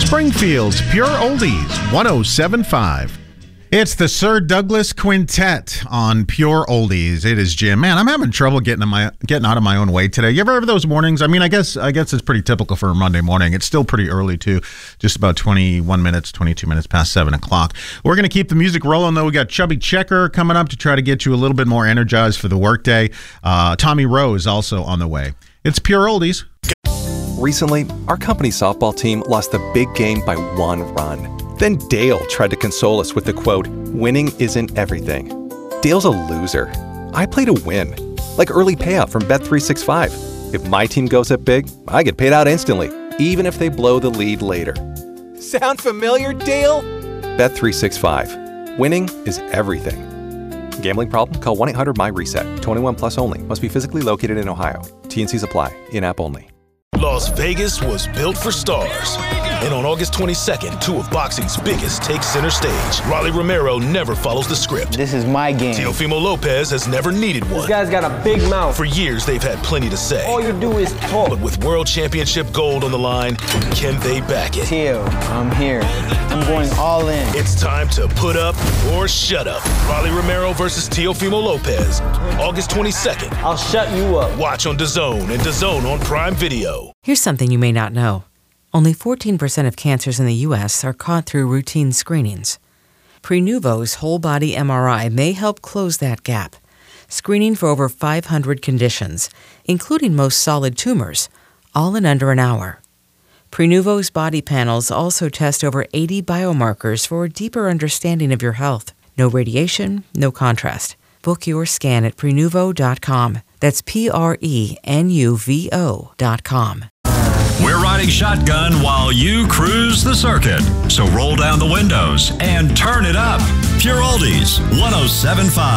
Springfield's Pure Oldies 107.5. It's the Sir Douglas Quintet on Pure Oldies. It is Jim. Man, I'm having trouble getting out of my own way today. You ever have those mornings? I mean, I guess it's pretty typical for a Monday morning. It's still pretty early, too. Just about 22 minutes past 7 o'clock. We're going to keep the music rolling, though. We got Chubby Checker coming up to try to get you a little bit more energized for the workday. Tommy Rowe is also on the way. It's Pure Oldies. Recently, our company softball team lost the big game by 1 run. Then Dale tried to console us with the quote, "Winning isn't everything." Dale's a loser. I play to win. Like early payout from Bet365. If my team goes up big, I get paid out instantly, even if they blow the lead later. Sound familiar, Dale? Bet365. Winning is everything. Gambling problem? Call 1-800-MY-RESET. 21 plus only. Must be physically located in Ohio. T&Cs apply. In-app only. Las Vegas was built for stars. And on August 22nd, 2 of boxing's biggest take center stage. Rolly Romero never follows the script. This is my game. Teofimo Lopez has never needed one. This guy's got a big mouth. For years, they've had plenty to say. All you do is talk. But with World Championship gold on the line, can they back it? Teo, I'm here. I'm going all in. It's time to put up or shut up. Rolly Romero versus Teofimo Lopez. August 22nd. I'll shut you up. Watch on DAZN and DAZN on Prime Video. Here's something you may not know. Only 14% of cancers in the U.S. are caught through routine screenings. Prenuvo's whole-body MRI may help close that gap, screening for over 500 conditions, including most solid tumors, all in under an hour. Prenuvo's body panels also test over 80 biomarkers for a deeper understanding of your health. No radiation, no contrast. Book your scan at Prenuvo.com. That's Prenuvo.com. We're riding shotgun while you cruise the circuit. So roll down the windows and turn it up. Pure Oldies 107.5.